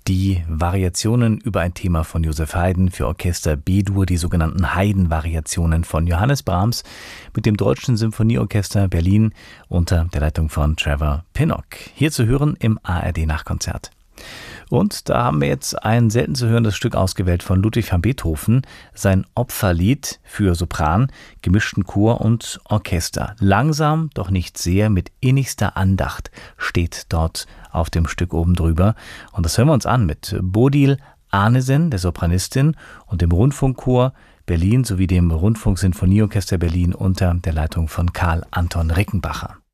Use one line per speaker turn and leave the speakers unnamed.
Die Variationen über ein Thema von Joseph Haydn für Orchester B-Dur, die sogenannten Haydn-Variationen von Johannes Brahms mit dem Deutschen Symphonieorchester Berlin unter der Leitung von Trevor Pinnock. Hier zu hören im ARD-Nachkonzert. Und da haben wir jetzt ein selten zu hörendes Stück ausgewählt von Ludwig van Beethoven, sein Opferlied für Sopran, gemischten Chor und Orchester. Langsam, doch nicht sehr, mit innigster Andacht steht dort auf dem Stück oben drüber. Und das hören wir uns an mit Bodil Arnesen, der Sopranistin, und dem Rundfunkchor Berlin sowie dem Rundfunksinfonieorchester Berlin unter der Leitung von Karl Anton Rickenbacher.